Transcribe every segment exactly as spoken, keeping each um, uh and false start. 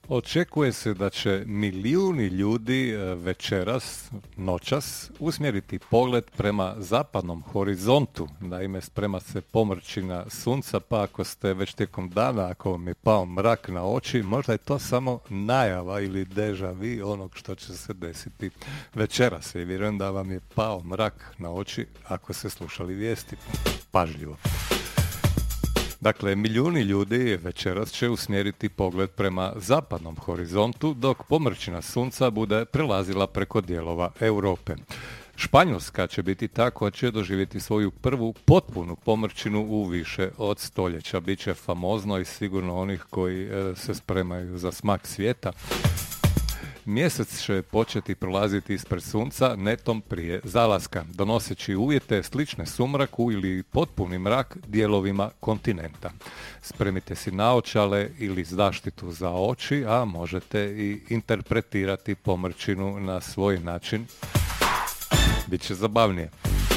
Očekuje se da će milijuni ljudi e, večeras, noćas, usmjeriti pogled prema zapadnom horizontu. Naime, sprema se pomrčina sunca, pa ako ste već tijekom dana, ako vam je pao mrak na oči, možda je to samo najava ili deja vu onog što će se desiti večeras. I vjerujem da vam je pao mrak na oči ako ste slušali vijesti. Pažljivo. Dakle, milijuni ljudi večeras će usmjeriti pogled prema zapadnom horizontu, dok pomrčina sunca bude prelazila preko dijelova Europe. Španjolska će biti ta koja će doživjeti svoju prvu potpunu pomrčinu u više od stoljeća. Biće famozno i sigurno onih koji e, se spremaju za smak svijeta. Mjesec će početi prolaziti ispred sunca netom prije zalaska, donoseći uvjete slične sumraku ili potpuni mrak dijelovima kontinenta. Spremite si naočale ili zaštitu za oči, a možete i interpretirati pomrčinu na svoj način. Biće zabavnije.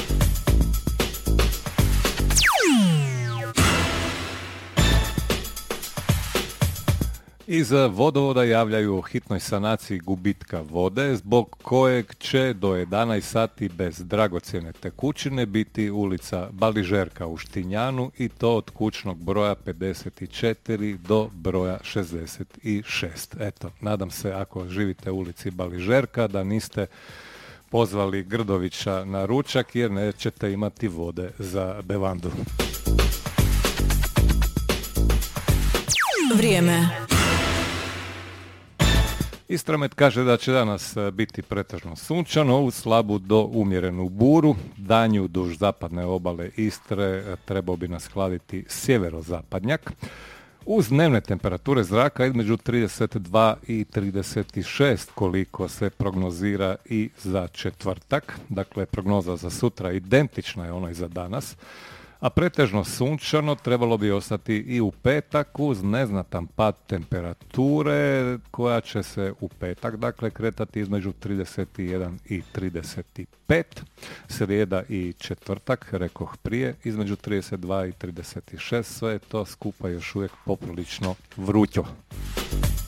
Iz vodovoda javljaju o hitnoj sanaciji gubitka vode, zbog kojeg će do jedanaest sati bez dragocjene tekućine biti ulica Baližerka u Štinjanu i to od kućnog broja pedeset četiri do broja šezdeset šest. Eto, nadam se ako živite u ulici Baližerka da niste pozvali Grdovića na ručak jer nećete imati vode za bevandu. Vrijeme. Istramet kaže da će danas biti pretežno sunčano uz slabu do umjerenu buru. Danju duž zapadne obale Istre trebao bi nas hladiti sjeverozapadnjak. Uz dnevne temperature zraka između trideset dva i trideset šest koliko se prognozira i za četvrtak. Dakle, prognoza za sutra identična je onoj za danas. A pretežno sunčano trebalo bi ostati i u petak uz neznatan pad temperature koja će se u petak dakle kretati između trideset jedan i trideset pet. Srijeda i četvrtak, rekoh prije, između trideset dva i trideset šest, sve je to skupa još uvijek poprilično vrućo.